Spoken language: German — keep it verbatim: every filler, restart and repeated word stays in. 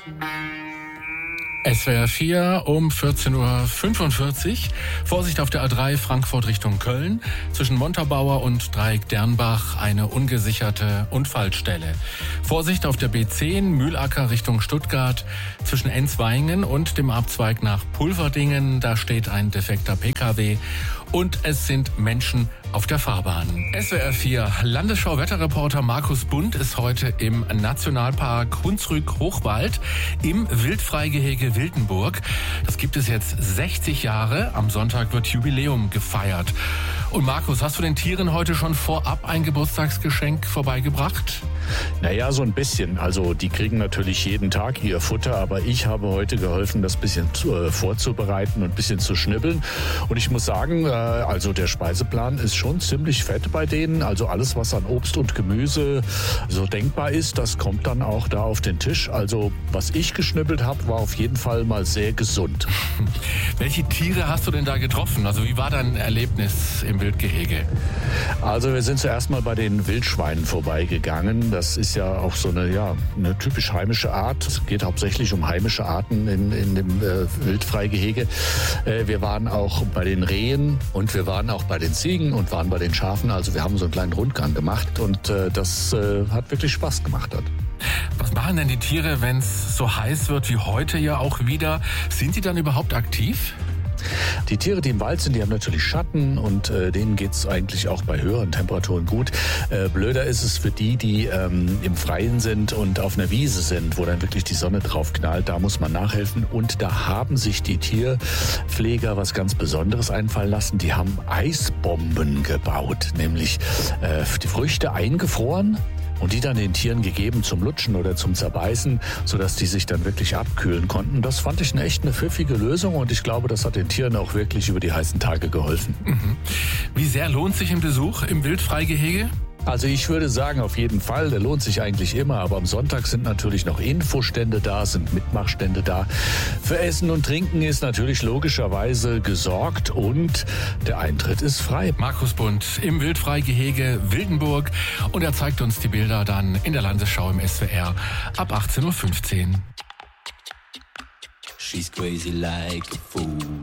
S W R vier um vierzehn Uhr fünfundvierzig. Vorsicht auf der A drei Frankfurt Richtung Köln. Zwischen Montabaur und Dreieck Dernbach eine ungesicherte Unfallstelle. Vorsicht auf der B zehn Mühlacker Richtung Stuttgart. Zwischen Enzweingen und dem Abzweig nach Pulverdingen. Da steht ein defekter P K W. Und es sind Menschen auf der Fahrbahn. S W R vier Landesschau-Wetterreporter Markus Bund ist heute im Nationalpark Hunsrück-Hochwald im Wildfreigehege Wildenburg. Das gibt es jetzt sechzig Jahre. Am Sonntag wird Jubiläum gefeiert. Und Markus, hast du den Tieren heute schon vorab ein Geburtstagsgeschenk vorbeigebracht? Naja, so ein bisschen. Also die kriegen natürlich jeden Tag ihr Futter, aber ich habe heute geholfen, das bisschen zu, äh, vorzubereiten und ein bisschen zu schnibbeln. Und ich muss sagen, äh, also der Speiseplan ist schon ziemlich fett bei denen. Also alles, was an Obst und Gemüse so denkbar ist, das kommt dann auch da auf den Tisch. Also was ich geschnibbelt habe, war auf jeden Fall mal sehr gesund. Welche Tiere hast du denn da getroffen? Also wie war dein Erlebnis im Wildgehege? Also wir sind zuerst mal bei den Wildschweinen vorbeigegangen. Das ist ja auch so eine, ja, eine typisch heimische Art. Es geht hauptsächlich um heimische Arten in, in dem äh, Wildfreigehege. Äh, wir waren auch bei den Rehen und wir waren auch bei den Ziegen und waren bei den Schafen. Also wir haben so einen kleinen Rundgang gemacht und äh, das äh, hat wirklich Spaß gemacht dort. Was machen denn die Tiere, wenn es so heiß wird wie heute ja auch wieder? Sind die dann überhaupt aktiv? Die Tiere, die im Wald sind, die haben natürlich Schatten und äh, denen geht's eigentlich auch bei höheren Temperaturen gut. Äh, blöder ist es für die, die ähm, im Freien sind und auf einer Wiese sind, wo dann wirklich die Sonne drauf knallt. Da muss man nachhelfen. Und da haben sich die Tierpfleger was ganz Besonderes einfallen lassen. Die haben Eisbomben gebaut, nämlich äh, die Früchte eingefroren und die dann den Tieren gegeben zum Lutschen oder zum Zerbeißen, sodass die sich dann wirklich abkühlen konnten. Das fand ich eine echt eine pfiffige Lösung und ich glaube, das hat den Tieren auch wirklich über die heißen Tage geholfen. Mhm. Wie sehr lohnt sich ein Besuch im Wildfreigehege? Also ich würde sagen, auf jeden Fall, der lohnt sich eigentlich immer, aber am Sonntag sind natürlich noch Infostände da, sind Mitmachstände da. Für Essen und Trinken ist natürlich logischerweise gesorgt und der Eintritt ist frei. Markus Bund im Wildfreigehege Wildenburg und er zeigt uns die Bilder dann in der Landesschau im S W R ab achtzehn Uhr fünfzehn. She's crazy like a fool.